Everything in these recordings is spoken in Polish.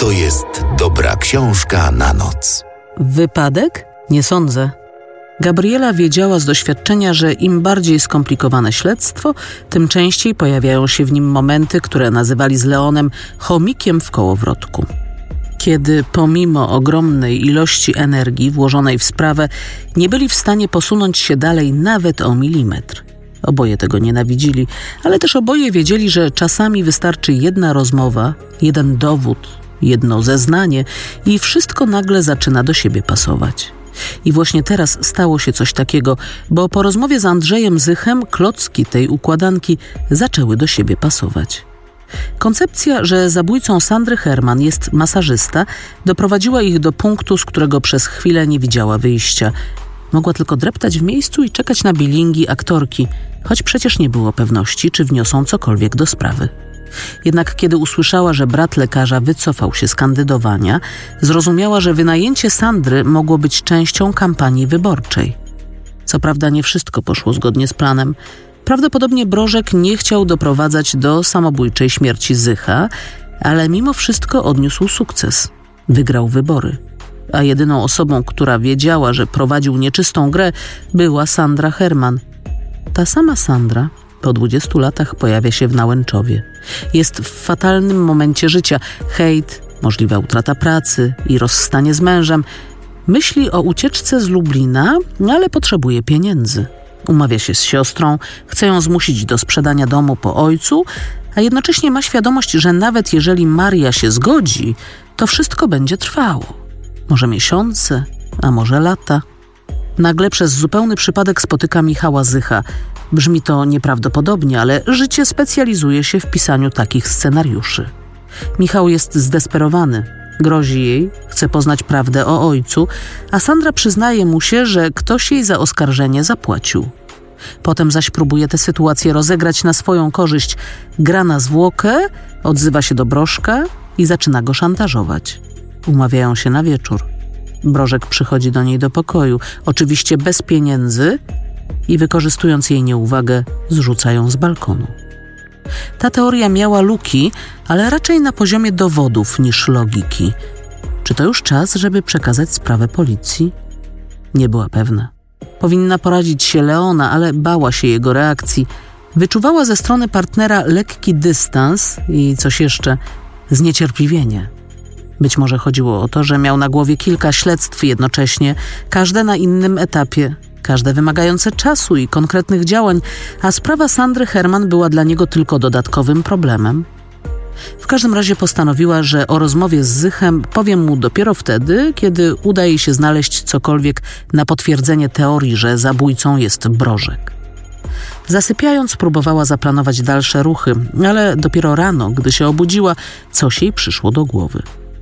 to jest dobra książka na noc. Wypadek? Nie sądzę. Gabriela wiedziała z doświadczenia, że im bardziej skomplikowane śledztwo, tym częściej pojawiają się w nim momenty, które nazywali z Leonem chomikiem w kołowrotku. Kiedy pomimo ogromnej ilości energii włożonej w sprawę nie byli w stanie posunąć się dalej nawet o milimetr. Oboje tego nienawidzili, ale też oboje wiedzieli, że czasami wystarczy jedna rozmowa, jeden dowód, jedno zeznanie i wszystko nagle zaczyna do siebie pasować. I właśnie teraz stało się coś takiego, bo po rozmowie z Andrzejem Zychem klocki tej układanki zaczęły do siebie pasować. Koncepcja, że zabójcą Sandry Herman jest masażysta, doprowadziła ich do punktu, z którego przez chwilę nie widziała wyjścia. Mogła tylko dreptać w miejscu i czekać na bilingi aktorki, choć przecież nie było pewności, czy wniosą cokolwiek do sprawy. Jednak kiedy usłyszała, że brat lekarza wycofał się z kandydowania, zrozumiała, że wynajęcie Sandry mogło być częścią kampanii wyborczej. Co prawda nie wszystko poszło zgodnie z planem. Prawdopodobnie Brożek nie chciał doprowadzać do samobójczej śmierci Zycha, ale mimo wszystko odniósł sukces. Wygrał wybory. A jedyną osobą, która wiedziała, że prowadził nieczystą grę, była Sandra Herman. Ta sama Sandra po 20 latach pojawia się w Nałęczowie. Jest w fatalnym momencie życia. Hejt, możliwa utrata pracy i rozstanie z mężem. Myśli o ucieczce z Lublina, ale potrzebuje pieniędzy. Umawia się z siostrą, chce ją zmusić do sprzedania domu po ojcu, a jednocześnie ma świadomość, że nawet jeżeli Maria się zgodzi, to wszystko będzie trwało. Może miesiące, a może lata. Nagle przez zupełny przypadek spotyka Michała Zycha. Brzmi to nieprawdopodobnie, ale życie specjalizuje się w pisaniu takich scenariuszy. Michał jest zdesperowany. Grozi jej, chce poznać prawdę o ojcu, a Sandra przyznaje mu się, że ktoś jej za oskarżenie zapłacił. Potem zaś próbuje tę sytuację rozegrać na swoją korzyść. Gra na zwłokę, odzywa się do Brożka i zaczyna go szantażować. Umawiają się na wieczór. Brożek przychodzi do niej do pokoju, oczywiście bez pieniędzy, i wykorzystując jej nieuwagę, zrzuca ją z balkonu. Ta teoria miała luki, ale raczej na poziomie dowodów niż logiki. Czy to już czas, żeby przekazać sprawę policji? Nie była pewna. Powinna poradzić się Leona, ale bała się jego reakcji. Wyczuwała ze strony partnera lekki dystans i coś jeszcze, zniecierpliwienie. Być może chodziło o to, że miał na głowie kilka śledztw jednocześnie, każde na innym etapie, każde wymagające czasu i konkretnych działań, a sprawa Sandry Herman była dla niego tylko dodatkowym problemem. W każdym razie postanowiła, że o rozmowie z Zychem powie mu dopiero wtedy, kiedy uda jej się znaleźć cokolwiek na potwierdzenie teorii, że zabójcą jest Brożek. Zasypiając, próbowała zaplanować dalsze ruchy, ale dopiero rano, gdy się obudziła, coś jej przyszło do głowy.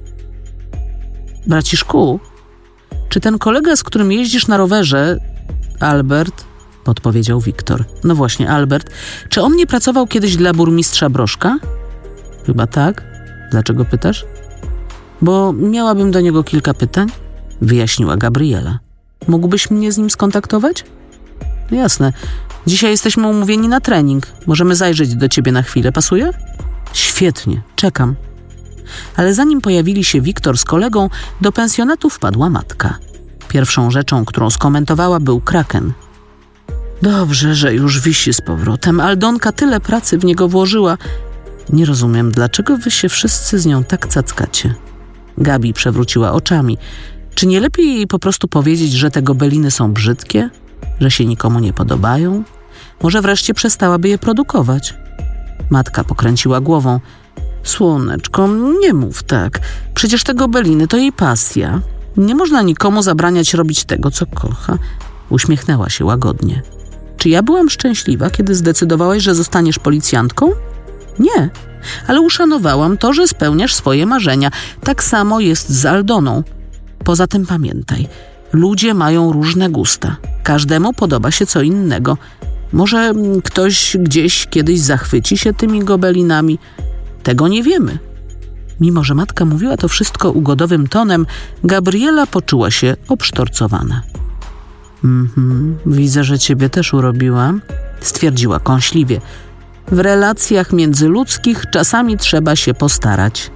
Braciszku, czy ten kolega, z którym jeździsz na rowerze, Albert, podpowiedział Wiktor. No właśnie, Albert. Czy on nie pracował kiedyś dla burmistrza Brożka? Chyba tak. Dlaczego pytasz? Bo miałabym do niego kilka pytań, wyjaśniła Gabriela. Mógłbyś mnie z nim skontaktować? Jasne. Dzisiaj jesteśmy umówieni na trening. Możemy zajrzeć do ciebie na chwilę. Pasuje? Świetnie. Czekam. Ale zanim pojawili się Wiktor z kolegą, do pensjonatu wpadła matka. Pierwszą rzeczą, którą skomentowała, był kraken. Dobrze, że już wisi z powrotem. Aldonka tyle pracy w niego włożyła. Nie rozumiem, dlaczego wy się wszyscy z nią tak cackacie. Gabi przewróciła oczami. Czy nie lepiej jej po prostu powiedzieć, że te gobeliny są brzydkie? Że się nikomu nie podobają? Może wreszcie przestałaby je produkować? Matka pokręciła głową. Słoneczko, nie mów tak. Przecież te gobeliny to jej pasja. Nie można nikomu zabraniać robić tego, co kocha. Uśmiechnęła się łagodnie. Czy ja byłam szczęśliwa, kiedy zdecydowałaś, że zostaniesz policjantką? Nie, ale uszanowałam to, że spełniasz swoje marzenia. Tak samo jest z Aldoną. Poza tym pamiętaj, ludzie mają różne gusta. Każdemu podoba się co innego. Może ktoś gdzieś kiedyś zachwyci się tymi gobelinami. Tego nie wiemy. Mimo że matka mówiła to wszystko ugodowym tonem, Gabriela poczuła się obsztorcowana. Widzę, że ciebie też urobiła, stwierdziła kąśliwie. W relacjach międzyludzkich czasami trzeba się postarać.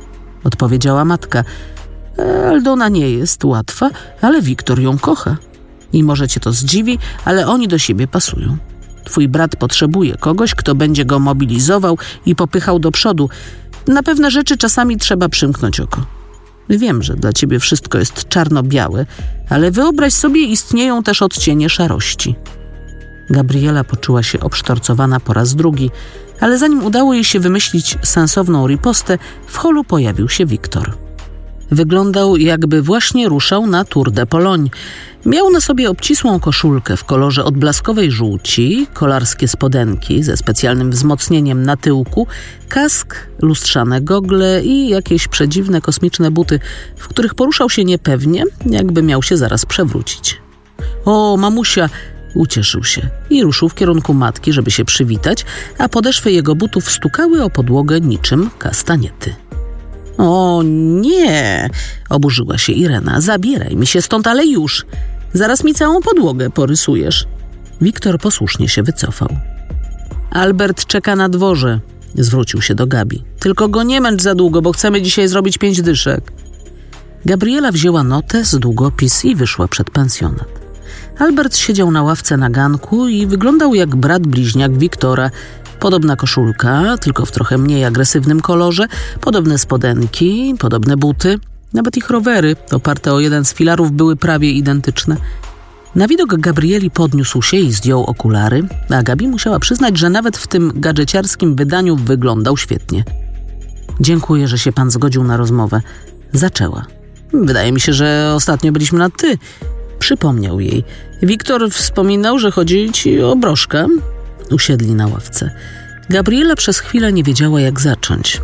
odpowiedziała matka. Aldona nie jest łatwa, ale Wiktor ją kocha. I może cię to zdziwi, ale oni do siebie pasują. Twój brat potrzebuje kogoś, kto będzie go mobilizował i popychał do przodu. Na pewne rzeczy czasami trzeba przymknąć oko. Wiem, że dla ciebie wszystko jest czarno-białe, ale wyobraź sobie, istnieją też odcienie szarości. Gabriela poczuła się obsztorcowana po raz drugi, ale zanim udało jej się wymyślić sensowną ripostę, w holu pojawił się Wiktor. Wyglądał, jakby właśnie ruszał na Tour de Pologne. Miał na sobie obcisłą koszulkę w kolorze odblaskowej żółci, kolarskie spodenki ze specjalnym wzmocnieniem na tyłku, kask, lustrzane gogle i jakieś przedziwne kosmiczne buty, w których poruszał się niepewnie, jakby miał się zaraz przewrócić. O, mamusia! Ucieszył się i ruszył w kierunku matki, żeby się przywitać, a podeszwy jego butów stukały o podłogę niczym kastaniety. O nie! Oburzyła się Irena. Zabieraj mi się stąd, ale już! Zaraz mi całą podłogę porysujesz. Wiktor posłusznie się wycofał. Albert czeka na dworze, zwrócił się do Gabi. Tylko go nie męcz za długo, bo chcemy dzisiaj zrobić 5 dyszek. Gabriela wzięła notes, długopis i wyszła przed pensjonat. Albert siedział na ławce na ganku i wyglądał jak brat bliźniak Wiktora. Podobna koszulka, tylko w trochę mniej agresywnym kolorze, podobne spodenki, podobne buty. Nawet ich rowery, oparte o jeden z filarów, były prawie identyczne. Na widok Gabrieli podniósł się i zdjął okulary, a Gabi musiała przyznać, że nawet w tym gadżeciarskim wydaniu wyglądał świetnie. Dziękuję, że się pan zgodził na rozmowę. Zaczęła. Wydaje mi się, że ostatnio byliśmy na ty. Przypomniał jej. Wiktor wspominał, że chodzi ci o broszkę. Usiedli na ławce. Gabriela przez chwilę nie wiedziała, jak zacząć.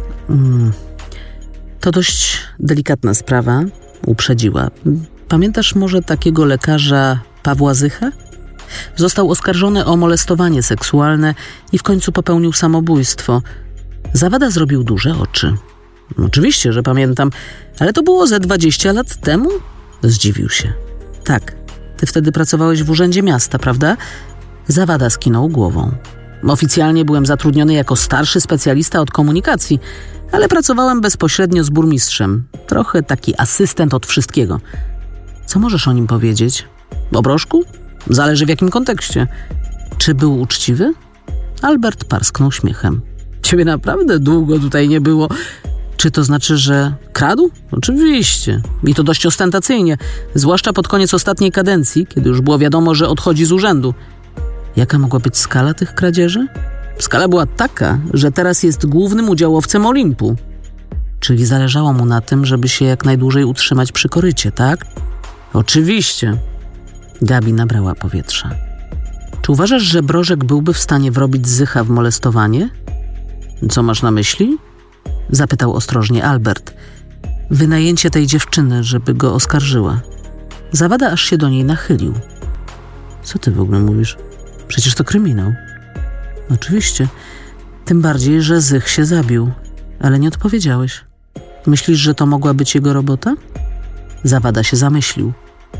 To dość delikatna sprawa, uprzedziła. Pamiętasz może takiego lekarza Pawła Zycha? Został oskarżony o molestowanie seksualne i w końcu popełnił samobójstwo. Zawada zrobił duże oczy. Oczywiście, że pamiętam, ale to było ze 20 lat temu? Zdziwił się. Tak, ty wtedy pracowałeś w Urzędzie Miasta, prawda? Zawada skinął głową. Oficjalnie byłem zatrudniony jako starszy specjalista od komunikacji, ale pracowałem bezpośrednio z burmistrzem. Trochę taki asystent od wszystkiego. Co możesz o nim powiedzieć? O broszku? Zależy w jakim kontekście. Czy był uczciwy? Albert parsknął śmiechem. Ciebie naprawdę długo tutaj nie było. Czy to znaczy, że kradł? Oczywiście. I to dość ostentacyjnie. Zwłaszcza pod koniec ostatniej kadencji, kiedy już było wiadomo, że odchodzi z urzędu. Jaka mogła być skala tych kradzieży? Skala była taka, że teraz jest głównym udziałowcem Olimpu. Czyli zależało mu na tym, żeby się jak najdłużej utrzymać przy korycie, tak? Oczywiście. Gabi nabrała powietrza. Czy uważasz, że Brożek byłby w stanie wrobić Zycha w molestowanie? Co masz na myśli? Zapytał ostrożnie Albert. Wynajęcie tej dziewczyny, żeby go oskarżyła. Zawada aż się do niej nachylił. Co ty w ogóle mówisz? Przecież to kryminał. Oczywiście. Tym bardziej, że Zych się zabił. Ale nie odpowiedziałeś. Myślisz, że to mogła być jego robota? Zawada się zamyślił.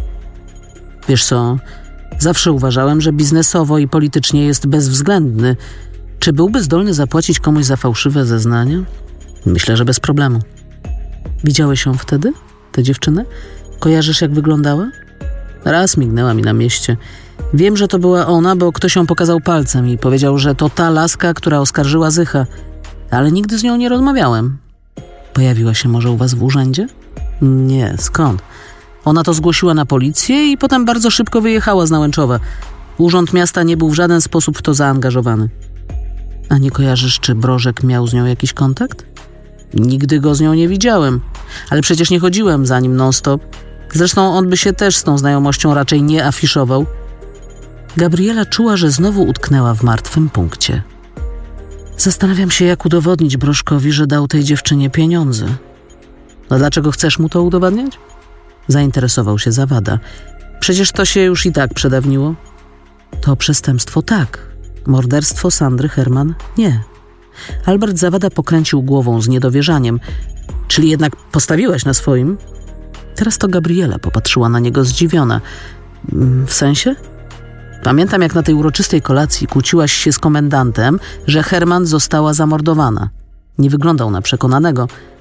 Wiesz co, zawsze uważałem, że biznesowo i politycznie jest bezwzględny. Czy byłby zdolny zapłacić komuś za fałszywe zeznania? Myślę, że bez problemu. Widziałeś ją wtedy? Tę dziewczynę? Kojarzysz, jak wyglądała? Raz mignęła mi na mieście. Wiem, że to była ona, bo ktoś ją pokazał palcem i powiedział, że to ta laska, która oskarżyła Zycha. Ale nigdy z nią nie rozmawiałem. Pojawiła się może u was w urzędzie? Nie, skąd? Ona to zgłosiła na policję i potem bardzo szybko wyjechała z Nałęczowa. Urząd Miasta nie był w żaden sposób w to zaangażowany. A nie kojarzysz, czy Brożek miał z nią jakiś kontakt? Nigdy go z nią nie widziałem. Ale przecież nie chodziłem za nim non-stop. Zresztą on by się też z tą znajomością raczej nie afiszował. Gabriela czuła, że znowu utknęła w martwym punkcie. Zastanawiam się, jak udowodnić Brożkowi, że dał tej dziewczynie pieniądze. A dlaczego chcesz mu to udowadniać? Zainteresował się Zawada. Przecież to się już i tak przedawniło. To przestępstwo tak. Morderstwo Sandry Herman nie. Albert Zawada pokręcił głową z niedowierzaniem. Czyli jednak postawiłaś na swoim? Teraz to Gabriela popatrzyła na niego zdziwiona. W sensie? Pamiętam, jak na tej uroczystej kolacji kłóciłaś się z komendantem, że Herman została zamordowana. Nie wyglądał na przekonanego.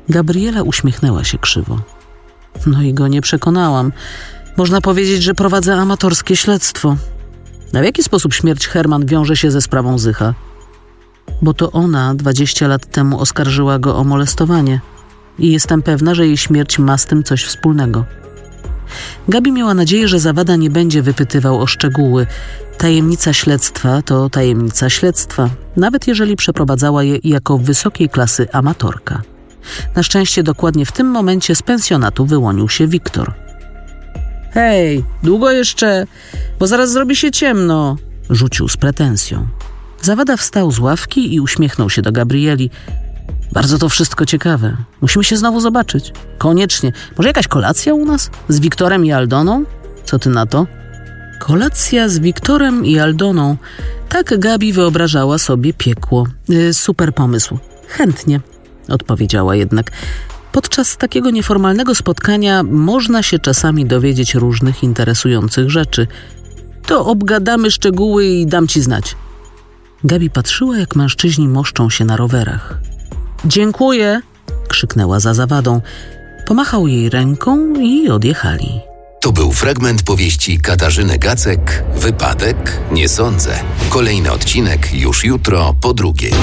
Gabriela uśmiechnęła się krzywo. No i go nie przekonałam. Można powiedzieć, że prowadzę amatorskie śledztwo. A w jaki sposób śmierć Herman wiąże się ze sprawą Zycha? Bo to ona 20 lat temu oskarżyła go o molestowanie. I jestem pewna, że jej śmierć ma z tym coś wspólnego. Gabi miała nadzieję, że Zawada nie będzie wypytywał o szczegóły. Tajemnica śledztwa to tajemnica śledztwa, nawet jeżeli przeprowadzała je jako wysokiej klasy amatorka. Na szczęście dokładnie w tym momencie z pensjonatu wyłonił się Wiktor. Hej, długo jeszcze? Bo zaraz zrobi się ciemno, rzucił z pretensją. Zawada wstał z ławki i uśmiechnął się do Gabrieli. Bardzo to wszystko ciekawe. Musimy się znowu zobaczyć. Koniecznie. Może jakaś kolacja u nas? Z Wiktorem i Aldoną? Co ty na to? Kolacja z Wiktorem i Aldoną. Tak Gabi wyobrażała sobie piekło. Super pomysł. Chętnie, odpowiedziała jednak. Podczas takiego nieformalnego spotkania można się czasami dowiedzieć różnych interesujących rzeczy. To obgadamy szczegóły i dam ci znać. Gabi patrzyła, jak mężczyźni moszczą się na rowerach. Dziękuję, krzyknęła za Zawadą. Pomachał jej ręką i odjechali. To był fragment powieści Katarzyny Gacek, Wypadek? Nie sądzę. Kolejny odcinek już jutro po 2:00.